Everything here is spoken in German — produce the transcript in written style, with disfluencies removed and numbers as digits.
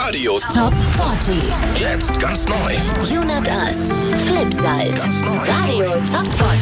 Radio Top 40. Jetzt ganz neu. You Not Us. Flipside. Ganz neu. Radio Top 40.